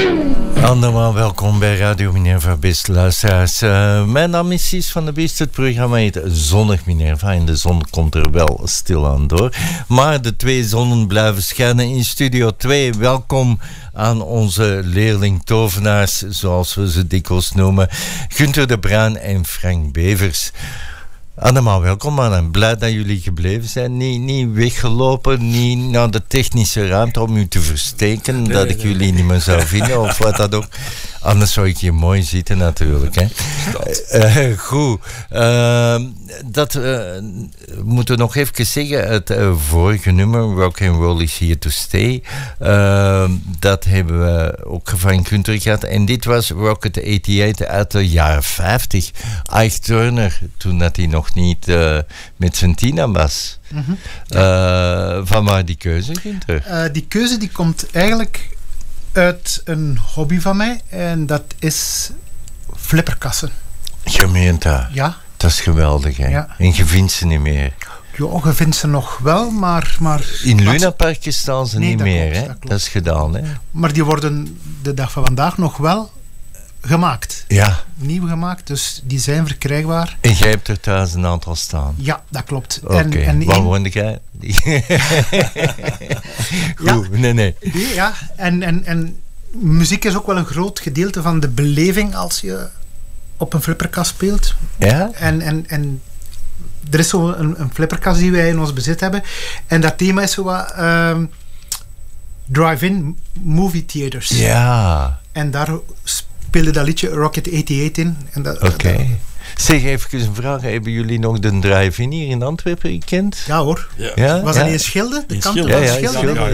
Allemaal welkom bij Radio Minerva, beste luisteraars. Mijn naam is Cies van de Beest. Het programma heet Zonnig Minerva en de zon komt er wel stilaan door. Maar de twee zonnen blijven schijnen in Studio 2. Welkom aan onze leerling-tovenaars, zoals we ze dikwijls noemen. Gunther de Bruin en Frank Bevers. Allemaal welkom, mannen. Blij dat jullie gebleven zijn. Niet weggelopen, niet naar de technische ruimte om u te versteken, dat ik jullie niet meer zou vinden of wat dat ook. Anders zou ik je mooi zitten natuurlijk. Hè. Goed. Moeten we nog even zeggen. Het vorige nummer, Rock and Roll is Here to Stay. Dat hebben we ook van Gunther gehad. En dit was Rocket 88 uit de jaren 50. Ike Turner, toen dat hij nog niet met zijn Tina was. Mm-hmm. Van waar die keuze, Gunther? Die keuze die komt eigenlijk uit een hobby van mij. En dat is flipperkassen. Gemeente. Ja. Dat is geweldig, hè? Ja. En je vindt ze niet meer. Ja, je vindt ze nog wel, maar in Lunaparken staan ze niet meer, hè? Dat is gedaan, hè? Maar die worden de dag van vandaag nog wel gemaakt. Ja. Nieuw gemaakt, dus die zijn verkrijgbaar. En jij hebt er thuis een aantal staan? Ja, dat klopt. Oké. Waar woonde jij? Goed, ja. Nee. Ja, en muziek is ook wel een groot gedeelte van de beleving als je op een flipperkast speelt. Ja? En er is zo een flipperkast die wij in ons bezit hebben. En dat thema is zo wat drive-in movie theaters. Ja. En daar speelde dat liedje Rocket 88 in. Oké. Zeg even een vraag. Hebben jullie nog de drive-in hier in Antwerpen gekend? Ja hoor. Ja? Was dat niet in Schilde? De kant van Schilde?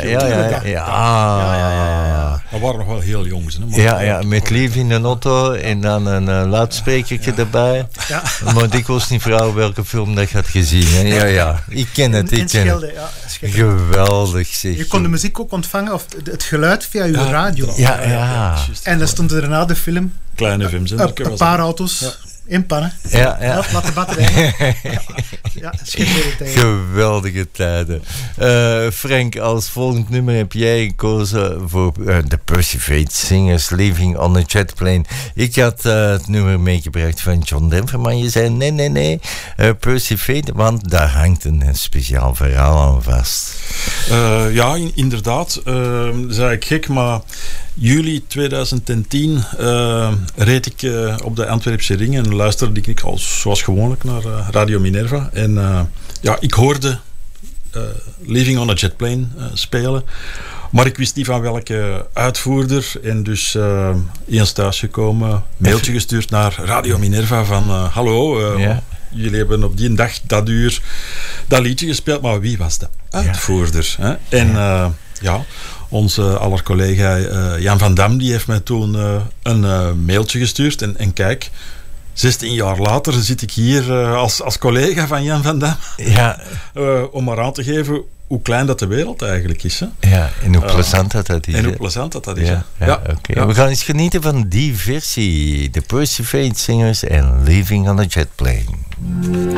Ja. We waren nog wel heel jong. Hè? Ja, met Lief in een auto en dan een luidsprekertje erbij. Ja. Maar dikwijls niet vrouw welke film dat je had gezien. Hè? Ja. Ik ken het. In Schilde, ja. Geweldig zeg. Je kon de muziek ook ontvangen, of het geluid via je radio. Ja. En dan stond er na de film kleine films, een paar auto's inpannen. Ja. Laat de batterij. Schitterende tijden. Geweldige tijden. Frank, als volgend nummer heb jij gekozen voor de Perseverance Singers, Living on a Jet Plane. Ik had het nummer meegebracht van John Denver, maar je zei nee, Perseverance, want daar hangt een speciaal verhaal aan vast. Ja, inderdaad. Zei ik gek, maar juli 2010 reed ik op de Antwerpse Ring en luisterde ik al zoals gewoonlijk naar Radio Minerva. En ik hoorde Living on a Jet Plane spelen. Maar ik wist niet van welke uitvoerder. En dus eens thuisgekomen, mailtje gestuurd naar Radio Minerva van hallo, jullie hebben op die dag dat uur dat liedje gespeeld, maar wie was de uitvoerder? Hè? En onze aller collega Jan van Dam, die heeft mij toen een mailtje gestuurd. En kijk, 16 jaar later zit ik hier als collega van Jan van Dam. Ja. Om maar aan te geven hoe klein dat de wereld eigenlijk is. Hè? Ja, en hoe plezant dat is. En hoe plezant dat is. Okay. We gaan eens genieten van die versie. De Perseverance Singers en Living on a Jet Plane.